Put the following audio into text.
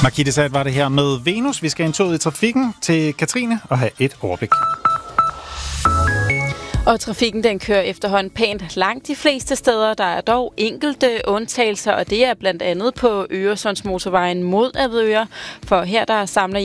Markitte Sat var det her med Venus. Vi skal en tur ud i trafikken til Katrine og have et overblik. Og trafikken den kører efterhånden pænt langt de fleste steder. Der er dog enkelte undtagelser, og det er blandt andet på Øresundsmotorvejen mod Avedøre. For her der samler